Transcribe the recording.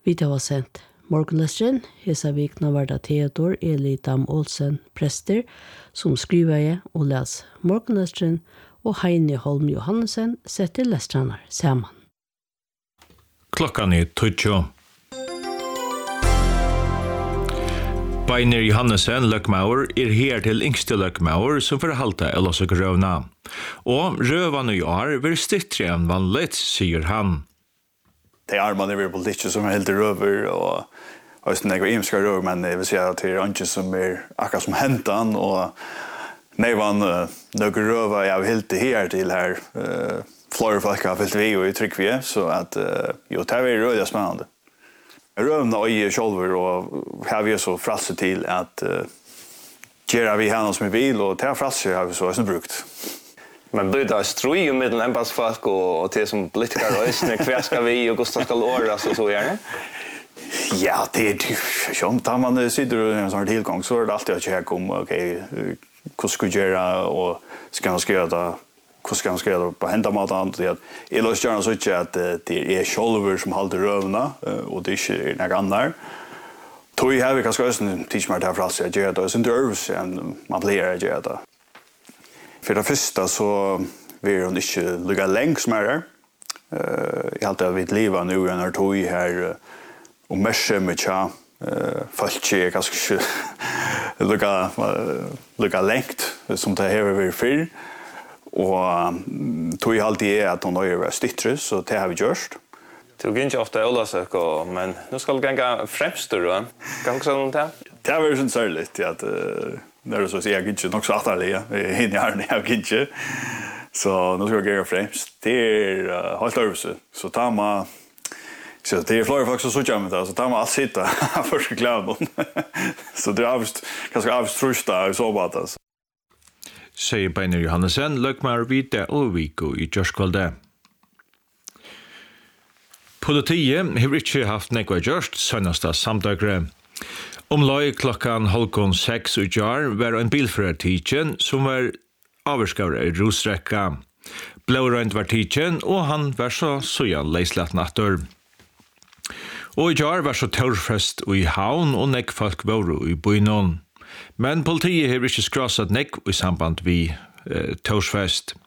Vi har sendt morgenløseren, hesa vikna var det Theodor Eli Dam Olsen, prester, som skriver og les morgenløseren, og Heini Holm Johannesen setter lestranar sammen. Klokkan 12. Beiner Johannesen, løkmaur, her til yngste løkmaur som forhalta Elås og Grøvna. Og røvan i år vil stittre enn vanligt, sier han. Det man er politikk som helt røver, og hvis det er imska røver, men jeg vil si at det er ikke som akkurat som hentan, og nevan nøkker røver jeg vil helt her til her, flere folk har fyllt vi og i trykk vi, så at jo, det er røyda spennende. Røvene øye sjolver, og her vi så fralse til at gjør vi henne som vi vil, og det fralse har vi så brukt. Men blir det strøy mellom embedsfolk og til som politikere og hva skal vi og hvordan skal åres og så gjerne? Ja, det er sånn. Da man sitter i en sånn tilgang, så er det alltid å kjekke om hvordan skal vi gjøre, og skal man skrive det, hvordan skal man skrive det på hendamåten. Jeg løs gjerne så ikke at det er sjolver som halter røvene, og det er ikke noe annet. Tog har vi kanskje også en tidsmert her fra seg, jeg gjør det, og så er det øvelse enn man pleier å gjøre det. For det første så vil hun ikke lukka lengt som her. Jeg har alltid vidt livet nå enn tog her og merse med tja. Folk er kanskje ikke lukka lengt som det har vært før. Og tog alltid at hun har vært stittre, så det har vi gjort. Du går ikke ofte Olasøk, men nå skal du ganga fremst, du. Kan du sånn til? Det har vært sånn særlig at när det så säger jag inte nog så attarliga in i arne jag inte så nu ska jag göra främst det är helt överse så tar man så det är flera folk som så jamar där så tar man allt sitta för ska klara så det är kanske avstrusta så bara alltså säger Beiner Johannesen lökmar vita och viko i Jørskvalde. Politiet har ikke haft nekva gjørst sønnasta samdagre. Omlag klokkan 5:30 i jar var en bilførertidjen som var avskavret i rusrekka. Blårønt var tidjen, og han var så søyan leislatt natter. Og i jar var så tørrfest i havn, og nekk folk var i bøynon. Men politiet har ikke skrasat nekk i samband vi tørsfest.